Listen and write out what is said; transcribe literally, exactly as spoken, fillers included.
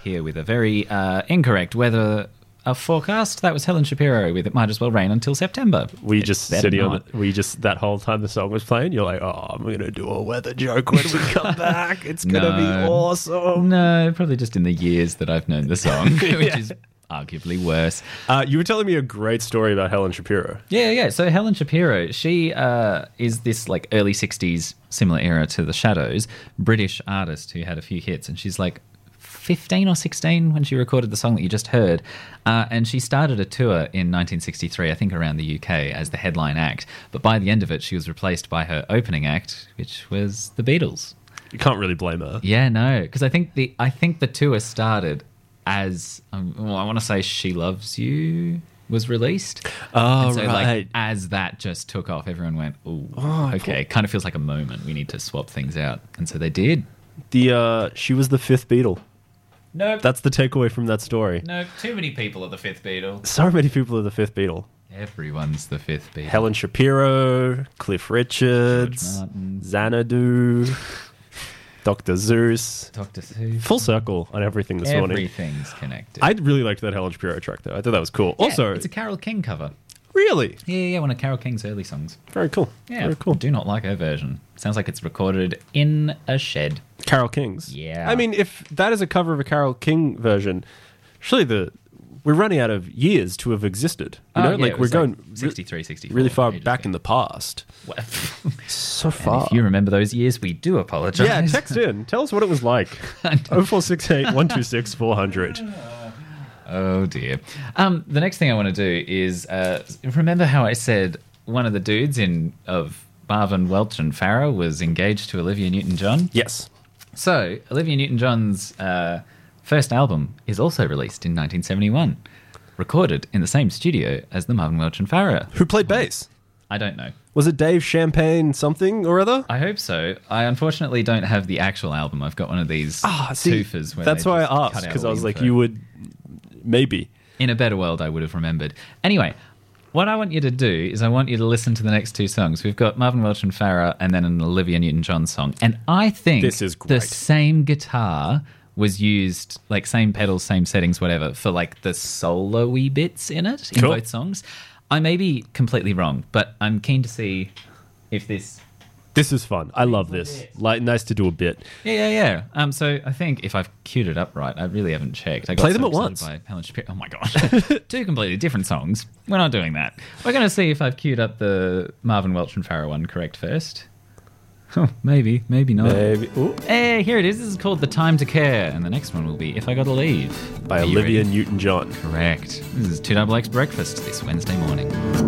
here with a very uh, incorrect weather uh, forecast. That was Helen Shapiro with It Might As Well Rain Until September. Were you It just better sitting on not. the, were you just that whole time the song was playing? You're like, oh, I'm going to do a weather joke when we come back. It's going to be No. awesome. No, probably just in the years that I've known the song, which Yeah. is arguably worse. Uh, you were telling me a great story about Helen Shapiro. Yeah, yeah. So Helen Shapiro, she uh, is this like early sixties, similar era to the Shadows, British artist who had a few hits, and she's like fifteen or sixteen when she recorded the song that you just heard. Uh, and she started a tour in nineteen sixty-three, I think around the U K, as the headline act. But by the end of it, she was replaced by her opening act, which was the Beatles. You can't really blame her. Yeah, no, because I think the I think the tour started as um, well, I want to say "She Loves You" was released. Oh, and so, right. like, as that just took off, everyone went, "Ooh, okay." Kind of feels like a moment. We need to swap things out, and so they did. The uh, she was the fifth Beatle. Nope. That's the takeaway from that story. No, too many people are the fifth Beatle. So many people are the fifth Beatle. Everyone's the fifth Beatle. Helen Shapiro, Cliff Richards, George Martin. Xanadu, Doctor Zeus. Doctor Who. Full circle on everything this morning. Everything's connected. I really liked that Helen Shapiro track, though. I thought that was cool. Yeah, also, it's a Carole King cover. really Yeah, yeah, one of Carole King's early songs. very cool. Yeah, very cool. do not like her version. Sounds like it's recorded in a shed. Carole King's. Yeah. I mean, if that is a cover of a Carole King version, surely the we're running out of years to have existed. You Oh, know, yeah, like it we're was going like sixty-three, sixty-four. really far ages back ago. in the past. Well, So and far. if you remember those years, we do apologise. Yeah, text in. Tell us what it was like. oh four six eight, one two six, four hundred. Oh dear. Um, the next thing I want to do is uh, remember how I said one of the dudes in of Marvin Welch and Farah was engaged to Olivia Newton-John? Yes. So Olivia Newton-John's uh, first album is also released in nineteen seventy-one, recorded in the same studio as the Marvin Welch and Farah. Who played bass? I don't know. Was it Dave Champagne something or other? I hope so. I unfortunately don't have the actual album. I've got one of these Ah, see, twofers. Where that's they why just I cut asked, out because all I was the like, info. you would maybe. In a better world, I would have remembered. Anyway, what I want you to do is I want you to listen to the next two songs. We've got Marvin Welch and Farah and then an Olivia Newton-John song. And I think This is the great. same guitar was used, like same pedals, same settings, whatever, for like the solo-y bits in it, in Cool. both songs. I may be completely wrong, but I'm keen to see if this... This is fun. I love this. Like, nice to do a bit. Yeah, yeah, yeah. Um, so I think if I've queued it up right, I really haven't checked. I got Play them so at excited once. By Helen Shapiro. Oh my gosh, two completely different songs. We're not doing that. We're going to see if I've queued up the Marvin Welch and Farah one correct first. Oh, maybe, maybe not. Maybe. Ooh. Hey, here it is. This is called "The Time to Care," and the next one will be "If I Gotta Leave" By Are you Olivia ready? Newton-John. Correct. This is Two Double X Breakfast this Wednesday morning.